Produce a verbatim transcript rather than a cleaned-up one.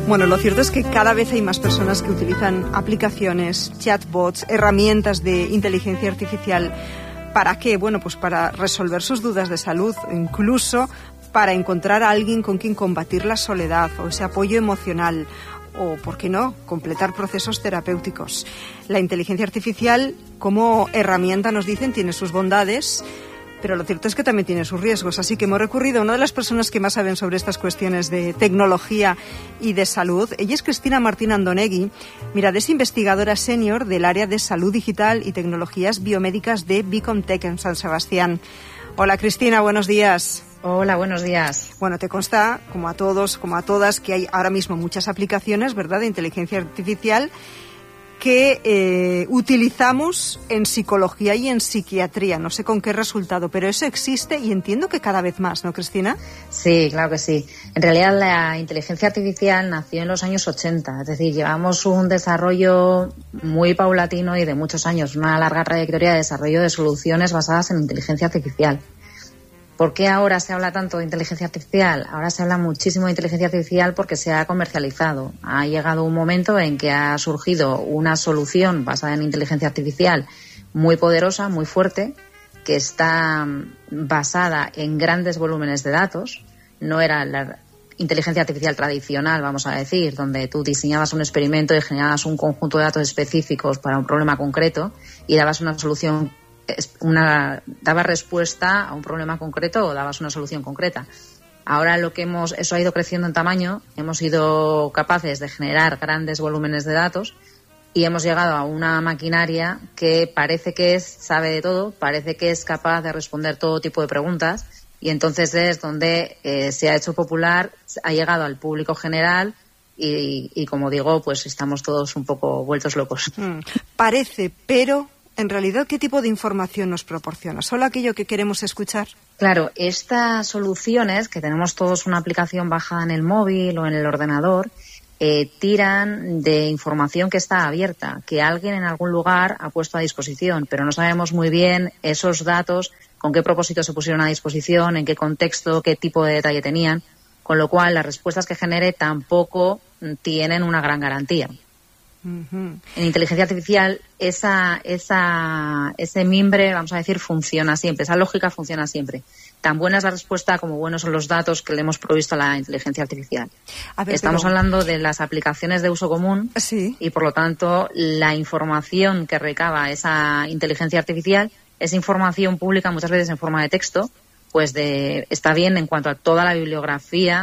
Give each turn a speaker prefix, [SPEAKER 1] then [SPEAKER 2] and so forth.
[SPEAKER 1] Bueno, lo cierto es que cada vez hay más personas que utilizan aplicaciones, chatbots, herramientas de inteligencia artificial. ¿Para qué? Bueno, pues para resolver sus dudas de salud, incluso para encontrar a alguien con quien combatir la soledad o ese apoyo emocional, o, ¿por qué no?, completar procesos terapéuticos. La inteligencia artificial, como herramienta, nos dicen, tiene sus bondades, pero lo cierto es que también tiene sus riesgos. Así que hemos recurrido a una de las personas que más saben sobre estas cuestiones de tecnología y de salud. Ella es Cristina Martín Andonegui. Mirad, es investigadora senior del área de salud digital y tecnologías biomédicas de Bicomtech en San Sebastián. Hola, Cristina, buenos días.
[SPEAKER 2] Hola, buenos días.
[SPEAKER 1] Bueno, te consta, como a todos, como a todas, que hay ahora mismo muchas aplicaciones, ¿verdad?, de inteligencia artificial que eh, utilizamos en psicología y en psiquiatría. No sé con qué resultado, pero eso existe y entiendo que cada vez más, ¿no, Cristina?
[SPEAKER 2] Sí, claro que sí. En realidad la inteligencia artificial nació en los años ochenta, es decir, llevamos un desarrollo muy paulatino y de muchos años, una larga trayectoria de desarrollo de soluciones basadas en inteligencia artificial. ¿Por qué ahora se habla tanto de inteligencia artificial? Ahora se habla muchísimo de inteligencia artificial porque se ha comercializado. Ha llegado un momento en que ha surgido una solución basada en inteligencia artificial muy poderosa, muy fuerte, que está basada en grandes volúmenes de datos. No era la inteligencia artificial tradicional, vamos a decir, donde tú diseñabas un experimento y generabas un conjunto de datos específicos para un problema concreto y dabas una solución Una, daba respuesta a un problema concreto o dabas una solución concreta. Ahora lo que hemos, eso ha ido creciendo en tamaño, hemos sido capaces de generar grandes volúmenes de datos y hemos llegado a una maquinaria que parece que es, sabe de todo, parece que es capaz de responder todo tipo de preguntas y entonces es donde eh, se ha hecho popular, ha llegado al público general y, y como digo, pues estamos todos un poco vueltos locos.
[SPEAKER 1] Mm, parece, pero en realidad, ¿qué tipo de información nos proporciona? ¿Solo aquello que queremos escuchar?
[SPEAKER 2] Claro, estas soluciones, que tenemos todos una aplicación bajada en el móvil o en el ordenador, eh, tiran de información que está abierta, que alguien en algún lugar ha puesto a disposición, pero no sabemos muy bien esos datos, con qué propósito se pusieron a disposición, en qué contexto, qué tipo de detalle tenían, con lo cual las respuestas que genere tampoco tienen una gran garantía. En inteligencia artificial esa, esa, ese mimbre, vamos a decir, funciona siempre, esa lógica funciona siempre. Tan buena es la respuesta como buenos son los datos que le hemos provisto a la inteligencia artificial. A ver, Estamos pero... hablando de las aplicaciones de uso común,
[SPEAKER 1] sí,
[SPEAKER 2] y por lo tanto la información que recaba esa inteligencia artificial es información pública, muchas veces en forma de texto, pues de está bien en cuanto a toda la bibliografía